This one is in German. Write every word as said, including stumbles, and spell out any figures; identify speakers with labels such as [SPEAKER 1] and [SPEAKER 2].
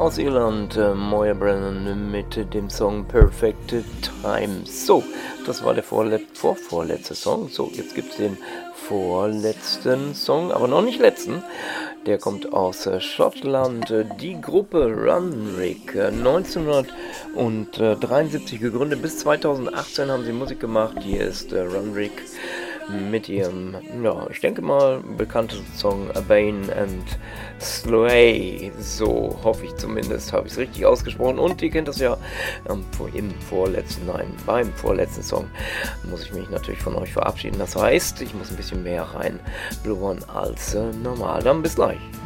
[SPEAKER 1] aus Irland, äh, Moya Brennan mit dem Song Perfect Time. So, das war der vorlet- vorvorletzte Song. So, jetzt gibt es den vorletzten Song, aber noch nicht letzten. Der kommt aus äh, Schottland. Äh, die Gruppe Runrig, äh, neunzehnhundertdreiundsiebzig gegründet. Bis zweitausendachtzehn haben sie Musik gemacht. Hier ist äh, Runrig mit ihrem, ja, ich denke mal, bekannten Song Bane and Slay. So hoffe ich zumindest, habe ich es richtig ausgesprochen. Und ihr kennt das ja ähm, im vorletzten, nein, beim vorletzten Song muss ich mich natürlich von euch verabschieden. Das heißt, ich muss ein bisschen mehr rein blubbern als äh, normal. Dann bis gleich.